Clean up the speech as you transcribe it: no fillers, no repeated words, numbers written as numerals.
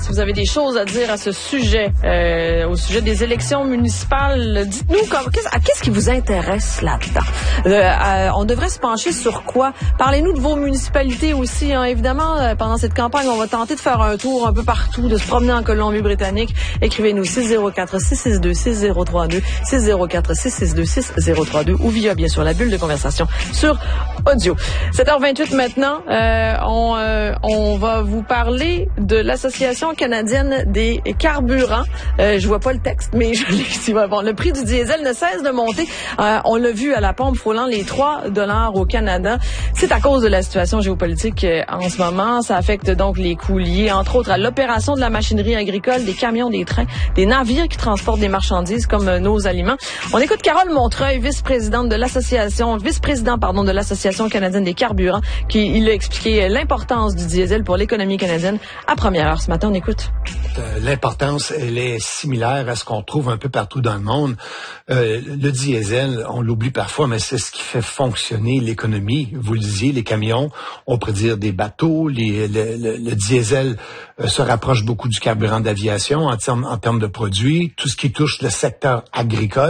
si vous avez des choses à dire à ce sujet, au sujet des élections municipales, dites-nous qu'est-ce qui vous intéresse là-dedans. On devrait se pencher sur quoi? Parlez-nous de vos municipalités aussi. Hein. Évidemment, pendant cette campagne, on va tenter de faire un tour un peu partout, de se promener en Colombie-Britannique. Écrivez-nous 604-662-6032, 604-662-6032 ou via, bien sûr, la bulle de conversation sur audio. 7h28 maintenant, on va vous parler de l'Association canadienne des carburants. Je vois pas le texte, mais je l'ai ici. Bon, le prix du diesel ne cesse de monter. On l'a vu à la pompe frôlant les 3$ au Canada. C'est à cause de la situation géopolitique en ce moment. Ça affecte donc les coûts liés, entre autres, à l'opération de la machinerie agricole, des camions, des trains, des navires qui transportent des marchandises comme nos aliments. On écoute Carole Montreuil, vice-président de l'Association canadienne des carburants, il a expliqué l'importance du diesel pour l'économie canadienne à première heure. Ce matin, on écoute. L'importance, elle est similaire à ce qu'on trouve un peu partout dans le monde. Le diesel, on l'oublie parfois, mais c'est ce qui fait fonctionner l'économie. Vous le disiez, les camions, on pourrait dire des bateaux. Le diesel se rapproche beaucoup du carburant d'aviation en termes de produits. Tout ce qui touche le secteur agricole.